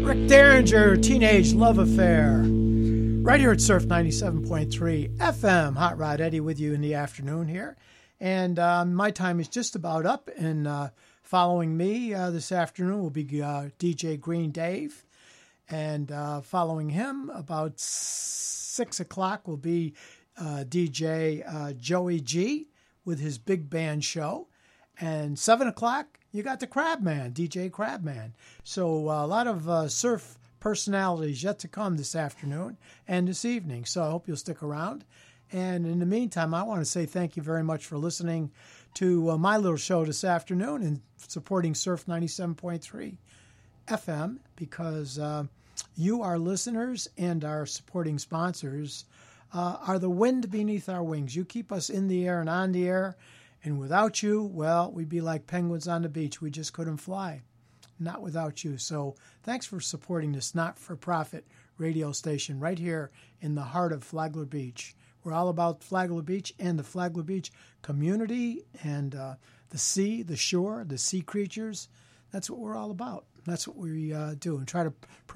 Rick Derringer, Teenage Love Affair. Right here at Surf 97.3 FM. Hot Rod Eddie with you in the afternoon here. And my time is just about up. And following me this afternoon will be DJ Green Dave. And following him about 6 o'clock will be DJ Joey G with his big band show. And 7 o'clock, you got the Crabman, DJ Crabman. So a lot of surf personalities yet to come this afternoon and this evening. So I hope you'll stick around. And in the meantime, I want to say thank you very much for listening to my little show this afternoon and supporting Surf 97.3 FM, because you, our listeners, and our supporting sponsors are the wind beneath our wings. You keep us in the air and on the air. And without you, well, we'd be like penguins on the beach. We just couldn't fly. Not without you. So thanks for supporting this not-for-profit radio station right here in the heart of Flagler Beach. We're all about Flagler Beach and the Flagler Beach community and the sea, the shore, the sea creatures. That's what we're all about. That's what we do and try to